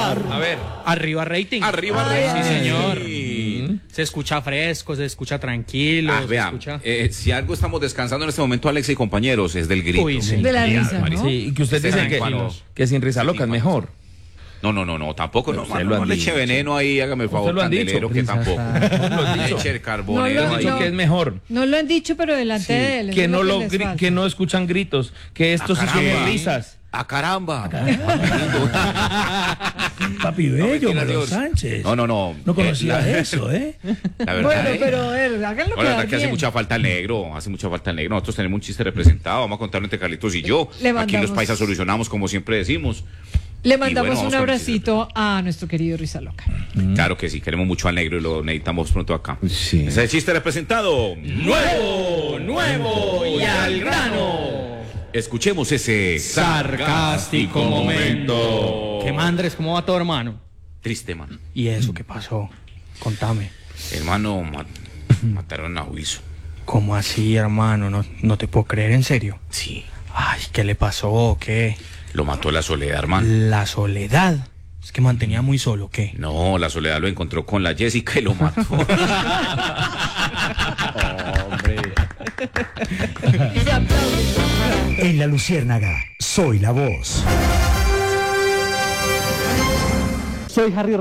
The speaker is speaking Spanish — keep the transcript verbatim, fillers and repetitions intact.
Ar- A ver. Arriba rating. Arriba Ay, rating. sí, señor. Sí. Se escucha fresco, se escucha tranquilo. Ah, se vea, escucha... eh, si algo estamos descansando en este momento, Alex y compañeros, es del grito. Uy, sí. De la Ya, risa, María. ¿no? Sí, y que usted Ese dice era que, cuando- que sin risa loca es mejor. No, no, no, no, tampoco, no, Usted mano, lo no han le eche dicho. veneno ahí, hágame el favor, Usted lo han dicho, candelero, que Prisa. tampoco. Lo han dicho. Eche el No carbonero lo- Han ahí. dicho no. que es mejor. No lo han dicho, pero delante de él. eso Que es no, lo lo les gri- falta. que no escuchan gritos, que esto Ah, sí son caramba. risas. ¡A caramba! Papi Bello, mentira, Manuel Dios. Sánchez. No, no, no. No conocía Eh, la- eso, ¿eh? La verdad, Bueno, eh. pero a ver, háganlo No, la verdad quedar que hace bien. mucha falta el negro, hace mucha falta el negro. Nosotros tenemos un chiste representado, vamos a contarlo entre Carlitos y yo. Le Aquí en Los mandamos- Paisas solucionamos, como siempre decimos. Le mandamos bueno, vamos un con el chiste. abracito a nuestro querido Risa Loca. Claro que sí, queremos mucho al negro y lo necesitamos pronto acá. Sí. Ese es el chiste representado. Nuevo, nuevo y al grano. Escuchemos ese Sarcástico momento. ¿Qué mandres? ¿Cómo va todo, hermano? Triste, man. ¿Y eso qué pasó? Contame. Hermano, ma- mataron a Wilson. ¿Cómo así, hermano? No, no te puedo creer, ¿en serio? Sí, Ay, ¿qué le pasó? ¿Qué? lo mató la soledad, hermano. La soledad. Es que mantenía muy solo, ¿qué? No, la soledad lo encontró con la Jessica y lo mató. En La Luciérnaga, soy la voz. Soy Harry